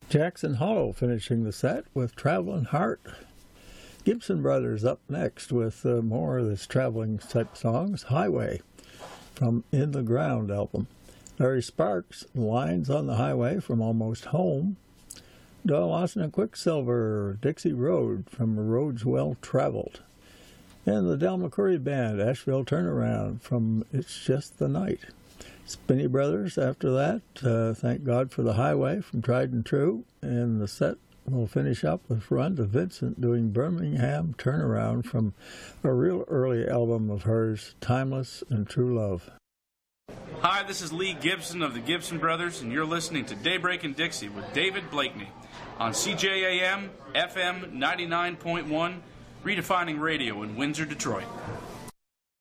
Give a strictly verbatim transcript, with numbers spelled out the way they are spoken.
Jackson Hollow finishing the set with Traveling Heart. Gibson Brothers up next with uh, more of this traveling type songs, Highway, from In the Ground album. Larry Sparks, Lines on the Highway from Almost Home. Doyle Lawson and Quicksilver, Dixie Road from Roads Well Traveled. And the Del McCoury Band, Asheville Turnaround from It's Just the Night. Spinney Brothers after that, uh, Thank God for the Highway from Tried and True. And the set will finish up with Rhonda Vincent doing Birmingham Turnaround from a real early album of hers, Timeless and True Love. Hi, this is Lee Gibson of the Gibson Brothers, and you're listening to Daybreak in Dixie with David Blakeney on C J A M F M ninety-nine point one, redefining radio in Windsor, Detroit.